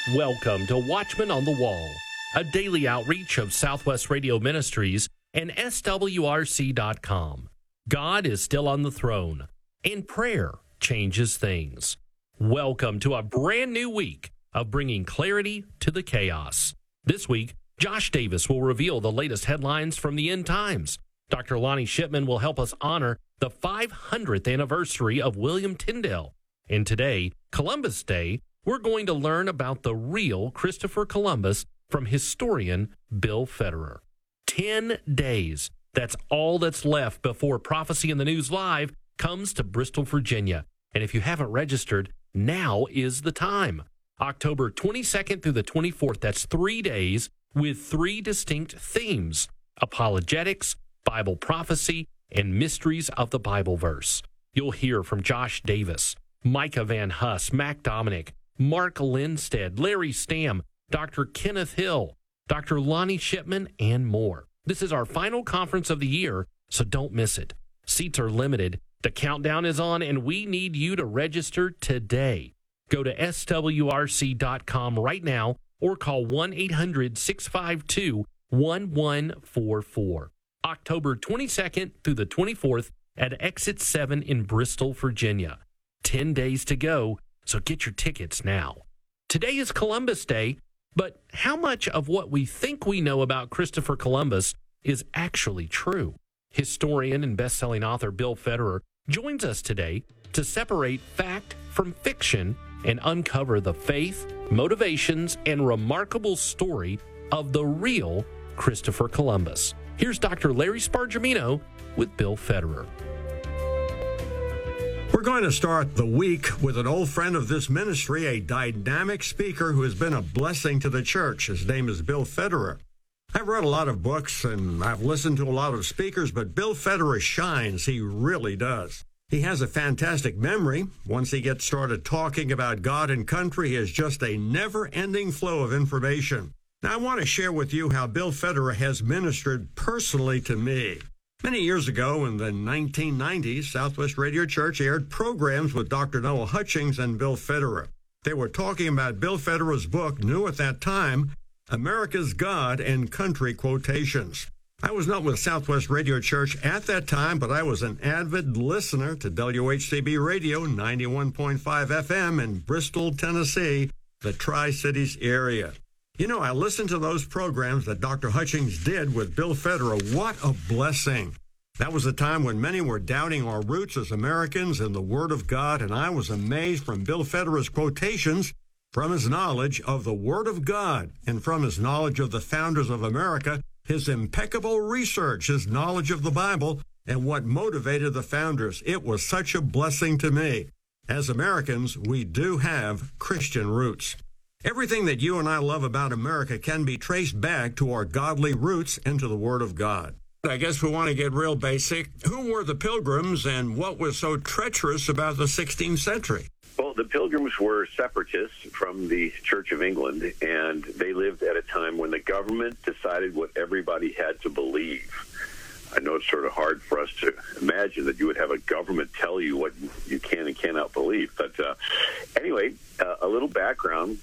Welcome to Watchman on the Wall, a daily outreach of Southwest Radio Ministries and SWRC.com. God is still on the throne, and prayer changes things. Welcome to a brand new week of bringing clarity to the chaos. This week, Josh Davis will reveal the latest headlines from the end times. Dr. Lonnie Shipman will help us honor the 500th anniversary of William Tyndale. And today, Columbus Day, we're going to learn about the real Christopher Columbus from historian Bill Federer. 10 days. That's all that's left before Prophecy in the News Live comes to Bristol, Virginia. And if you haven't registered, now is the time. October 22nd through the 24th, that's 3 days with 3 distinct themes: apologetics, Bible prophecy, and mysteries of the Bible verse. You'll hear from Josh Davis, Micah Van Huss, Mac Dominic, Mark Lindstedt, Larry Stamm, Dr. Kenneth Hill, Dr. Lonnie Shipman, and more. This is our final conference of the year, so don't miss it. Seats are limited. The countdown is on, and we need you to register today. Go to swrc.com right now or call 1-800-652-1144. October 22nd through the 24th at Exit 7 in Bristol, Virginia. 10 days to go, so get your tickets now. Today is Columbus Day, but how much of what we think we know about Christopher Columbus is actually true? Historian and best-selling author Bill Federer joins us today to separate fact from fiction and uncover the faith, motivations, and remarkable story of the real Christopher Columbus. Here's Dr. Larry Spargimino with Bill Federer. We're going to start the week with an old friend of this ministry, a dynamic speaker who has been a blessing to the church. His name is Bill Federer. I've read a lot of books and I've listened to a lot of speakers, but Bill Federer shines. He really does. He has a fantastic memory. Once he gets started talking about God and country, he has just a never-ending flow of information. Now, I want to share with you how Bill Federer has ministered personally to me. Many years ago, in the 1990s, Southwest Radio Church aired programs with Dr. Noah Hutchings and Bill Federer. They were talking about Bill Federer's book, new at that time, America's God and Country Quotations. I was not with Southwest Radio Church at that time, but I was an avid listener to WHCB Radio 91.5 FM in Bristol, Tennessee, the Tri-Cities area. You know, I listened to those programs that Dr. Hutchings did with Bill Federer. What a blessing. That was a time when many were doubting our roots as Americans in the Word of God, and I was amazed from Bill Federer's quotations, from his knowledge of the Word of God, and from his knowledge of the founders of America, his impeccable research, his knowledge of the Bible, and what motivated the founders. It was such a blessing to me. As Americans, we do have Christian roots. Everything that you and I love about America can be traced back to our godly roots and to the Word of God. I guess we want to get real basic. Who were the Pilgrims and what was so treacherous about the 16th century? Well, the Pilgrims were separatists from the Church of England, and they lived at a time when the government decided what everybody had to believe. I know it's sort of hard for us to imagine that you would have a government tell you what you can and cannot believe. But anyway, a little background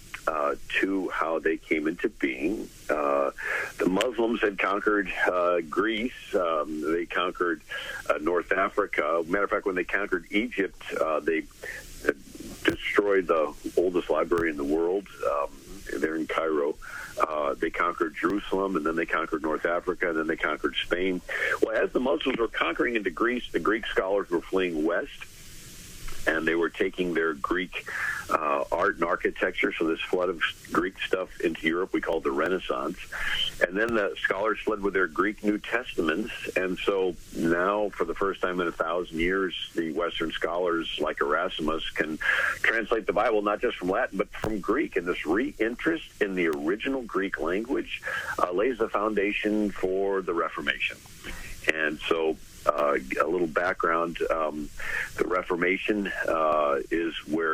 to how they came into being. The Muslims had conquered Greece. They conquered North Africa. Matter of fact, when they conquered Egypt, they destroyed the oldest library in the world. There in Cairo. They conquered Jerusalem, and then they conquered North Africa, and then they conquered Spain. Well, as the Muslims were conquering into Greece, the Greek scholars were fleeing west, and they were taking their Greek art and architecture, so this flood of Greek stuff into Europe we call the Renaissance. And then the scholars fled with their Greek New Testaments, and so now, for the first time in 1,000 years, the Western scholars like Erasmus can translate the Bible not just from Latin, but from Greek. And this re-interest in the original Greek language lays the foundation for the Reformation. And so a little background, the Reformation is where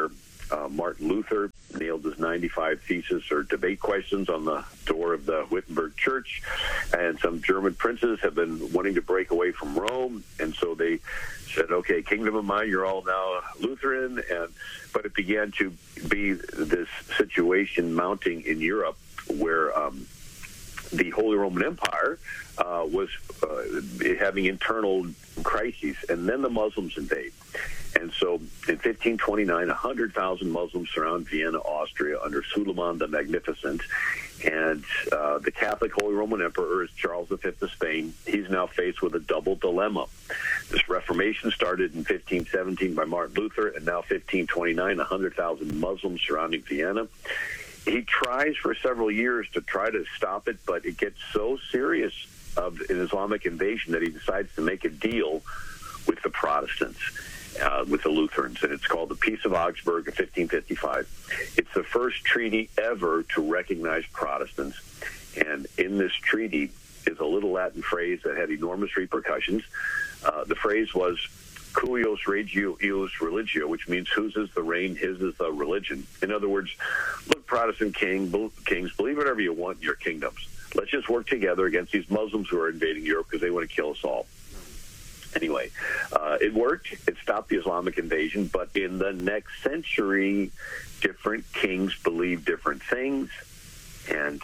Martin Luther nailed his 95 thesis or debate questions on the door of the Wittenberg Church, and some German princes have been wanting to break away from Rome, and so they said, okay, kingdom of mine, you're all now Lutheran, but it began to be this situation mounting in Europe where the Holy Roman Empire was having internal crises, and then the Muslims invade. And so in 1529, 100,000 Muslims surround Vienna, Austria, under Suleiman the Magnificent. And the Catholic Holy Roman Emperor is Charles V of Spain. He's now faced with a double dilemma. This Reformation started in 1517 by Martin Luther, and now 1529, 100,000 Muslims surrounding Vienna. He tries for several years to try to stop it, but it gets so serious of an Islamic invasion that he decides to make a deal with the Protestants, with the Lutherans, and it's called the Peace of Augsburg of 1555. It's the first treaty ever to recognize Protestants, and in this treaty is a little Latin phrase that had enormous repercussions. The phrase was cuius regio ius religio, which means whose is the reign, his is the religion. In other words, look, Protestant kings, believe whatever you want in your kingdoms. Let's just work together against these Muslims who are invading Europe because they want to kill us all. Anyway, it worked. It stopped the Islamic invasion, but in the next century, different kings believed different things, and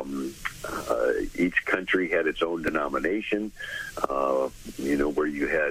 each country had its own denomination, where you had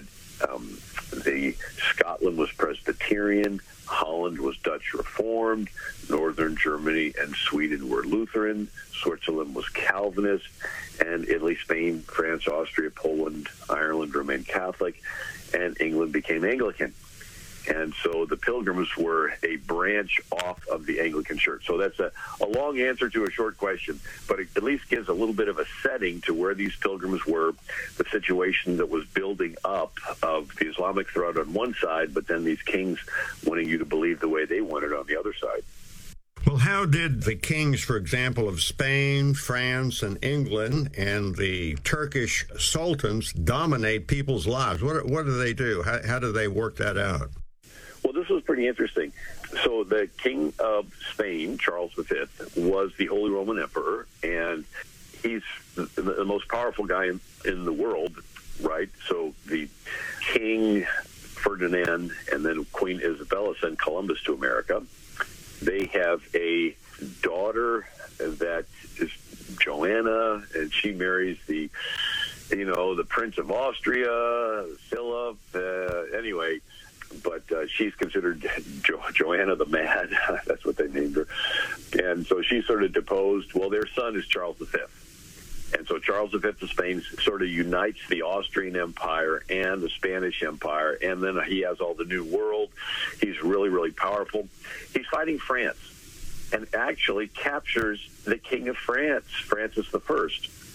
Scotland was Presbyterian, Holland was Dutch Reformed, Northern Germany and Sweden were Lutheran, Switzerland was Calvinist, and Italy, Spain, France, Austria, Poland, Ireland remained Catholic, and England became Anglican. And so the Pilgrims were a branch off of the Anglican Church. So that's a long answer to a short question, but it at least gives a little bit of a setting to where these Pilgrims were, the situation that was building up of the Islamic threat on one side, but then these kings wanting you to believe the way they wanted on the other side. Well, how did the kings, for example, of Spain, France, and England, and the Turkish sultans dominate people's lives? What do they do? How do they work that out? Well, this was pretty interesting. So the king of Spain, Charles V, was the Holy Roman Emperor, and he's the most powerful guy in the world, right? So the King Ferdinand and then Queen Isabella sent Columbus to America. They have a daughter that is Joanna, and she marries the Prince of Austria, Philip, anyway. But she's considered Joanna the Mad. That's what they named her. And so she's sort of deposed. Well, their son is Charles V. And so Charles V of Spain sort of unites the Austrian Empire and the Spanish Empire. And then he has all the New World. He's really, really powerful. He's fighting France and actually captures the King of France, Francis I.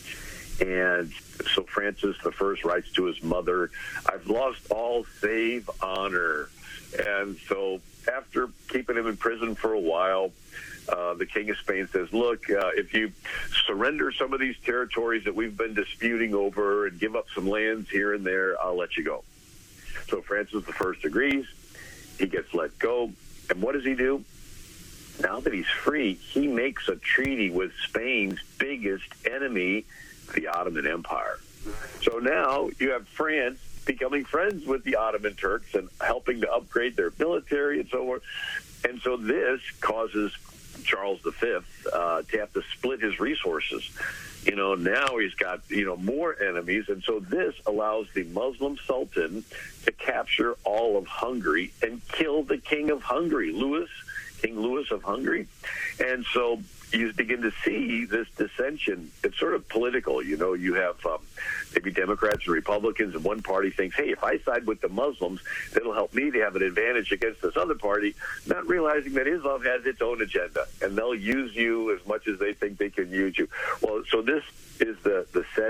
And so Francis I writes to his mother, I've lost all save honor. And so after keeping him in prison for a while, the King of Spain says, look, if you surrender some of these territories that we've been disputing over and give up some lands here and there, I'll let you go. So Francis I agrees. He gets let go. And what does he do? Now that he's free, he makes a treaty with Spain's biggest enemy, the Ottoman Empire. So now you have France becoming friends with the Ottoman Turks and helping to upgrade their military and so forth. And so this causes Charles V to have to split his resources. Now he's got, more enemies. And so this allows the Muslim Sultan to capture all of Hungary and kill the King of Hungary, King Louis of Hungary. And so you begin to see this dissension. It's sort of political. You have maybe Democrats and Republicans, and one party thinks, hey, if I side with the Muslims, that'll help me to have an advantage against this other party, not realizing that Islam has its own agenda, and they'll use you as much as they think they can use you. Well, so this is the setting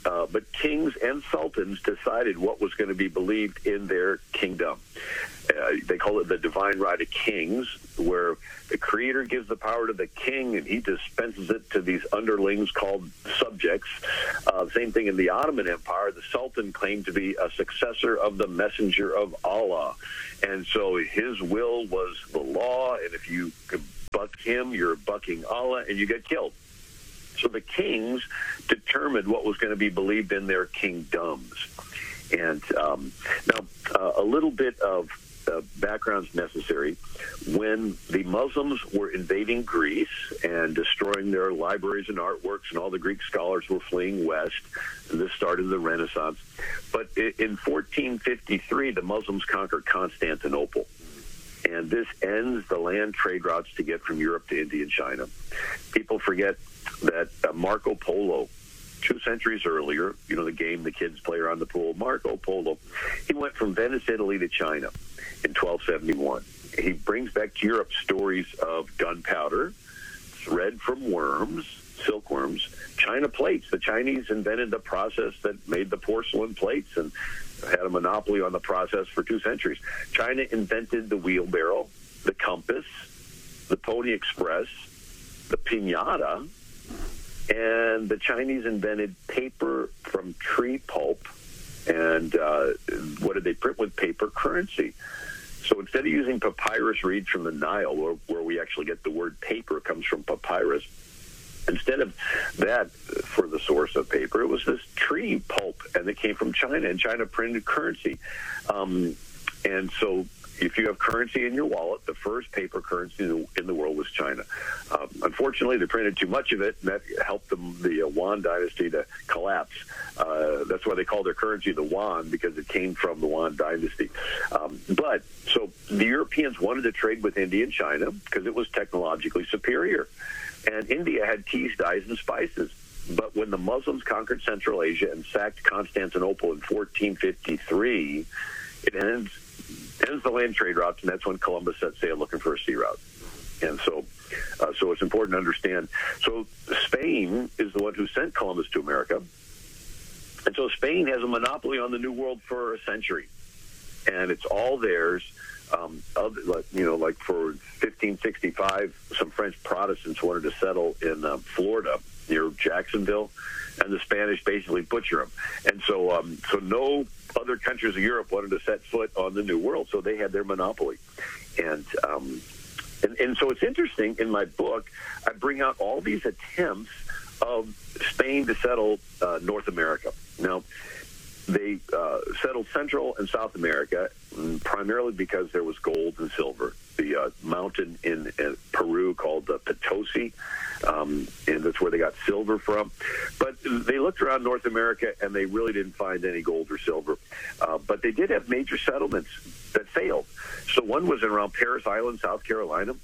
but kings and sultans decided what was going to be believed in their kingdom. They call it the divine right of kings, where the creator gives the power to the king and he dispenses it to these underlings called subjects. Same thing in the Ottoman Empire. The sultan claimed to be a successor of the messenger of Allah. And so his will was the law, and if you could buck him, you're bucking Allah, and you get killed. So the kings determined what was going to be believed in their kingdoms. And now a little bit of background's necessary. When the Muslims were invading Greece and destroying their libraries and artworks, and all the Greek scholars were fleeing west, and this started the Renaissance. But in 1453, the Muslims conquered Constantinople. And this ends the land trade routes to get from Europe to India and China. People forget that Marco Polo, 2 centuries earlier, you know, the game the kids play around the pool, Marco Polo, he went from Venice, Italy to China in 1271. He brings back to Europe stories of gunpowder, thread from worms, silkworms, China plates. The Chinese invented the process that made the porcelain plates and had a monopoly on the process for 2 centuries. China invented the wheelbarrow, the compass, the Pony Express, the piñata, and the Chinese invented paper from tree pulp. And what did they print with? Paper currency. So instead of using papyrus reeds from the Nile, where we actually get the word paper comes from papyrus, instead of that for the source of paper, it was this tree pulp, and it came from China, and China printed currency. And so if you have currency in your wallet, the first paper currency in the world was China. Unfortunately, they printed too much of it, and that helped the Yuan dynasty to collapse. That's why they call their currency the Yuan, because it came from the Yuan dynasty. But so the Europeans wanted to trade with India and China because it was technologically superior. And India had teas, dyes, and spices. But when the Muslims conquered Central Asia and sacked Constantinople in 1453, it ends the land trade routes, and that's when Columbus set sail looking for a sea route. And so it's important to understand. So Spain is the one who sent Columbus to America. And so Spain has a monopoly on the New World for a century. And it's all theirs. Like for 1565, some French Protestants wanted to settle in Florida near Jacksonville, and the Spanish basically butcher them. And so no other countries of Europe wanted to set foot on the New World, so they had their monopoly. And so it's interesting, in my book, I bring out all these attempts of Spain to settle North America. Now, they settled Central and South America primarily because there was gold and silver. The mountain in Peru called the Potosi, and that's where they got silver from. But they looked around North America, and they really didn't find any gold or silver. But they did have major settlements that failed. So one was around Parris Island, South Carolina.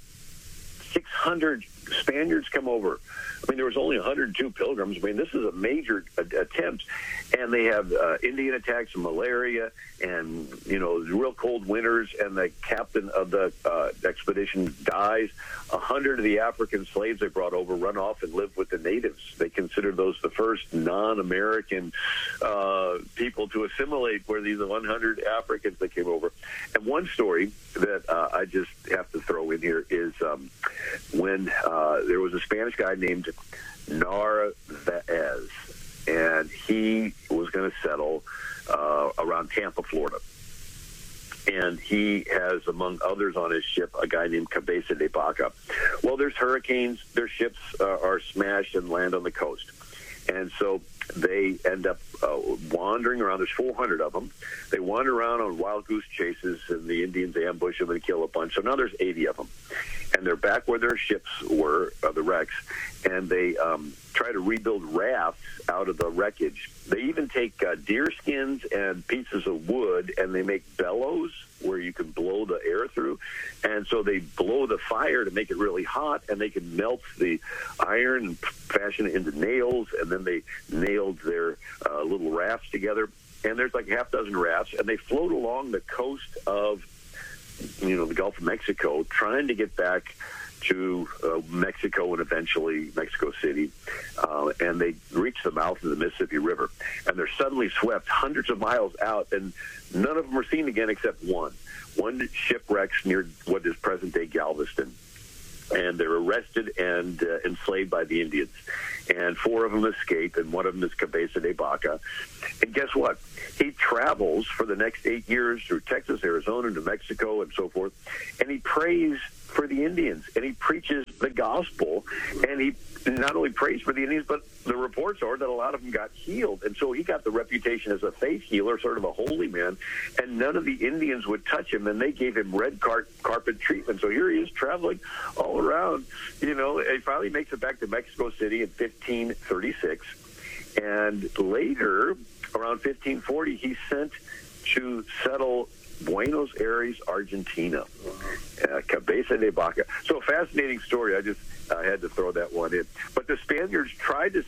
600 Spaniards come over. I mean, there was only 102 pilgrims. I mean, this is a major attempt. And they have Indian attacks and malaria and, real cold winters, and the captain of the expedition dies. 100 of the African slaves they brought over run off and live with the natives. They consider those the first non-American people to assimilate, were these 100 Africans that came over. And one story that I just have to throw in here is when there was a Spanish guy named Narvaez, and he was going to settle around Tampa, Florida. And he has, among others on his ship, a guy named Cabeza de Vaca. Well, there's hurricanes. Their ships are smashed and land on the coast. And so they end up wandering around. There's 400 of them. They wander around on wild goose chases, and the Indians ambush them and kill a bunch. So now there's 80 of them. And they're back where their ships were, the wrecks, and they try to rebuild rafts out of the wreckage. They even take deer skins and pieces of wood, and they make bellows where you can blow the air through. And so they blow the fire to make it really hot, and they can melt the iron and fashion it into nails, and then they nailed their little rafts together. And there's like a half dozen rafts, and they float along the coast of the Gulf of Mexico, trying to get back to Mexico and eventually Mexico City, and they reached the mouth of the Mississippi River, and they're suddenly swept hundreds of miles out, and none of them were seen again except one. One shipwrecks near what is present-day Galveston, and they're arrested and enslaved by the Indians. And 4 of them escape, and one of them is Cabeza de Vaca. And guess what? He travels for the next 8 years through Texas, Arizona, New Mexico, and so forth, and he prays for the Indians, and he preaches the gospel, and he not only prays for the Indians, but the reports are that a lot of them got healed. And so he got the reputation as a faith healer, sort of a holy man, and none of the Indians would touch him, and they gave him red carpet treatment. So here he is traveling all around, you know. He finally makes it back to Mexico City in 1536, and later, around 1540, he's sent to settle Buenos Aires, Argentina. Cabeza de Vaca. So a fascinating story. I had to throw that one in. But the Spaniards tried to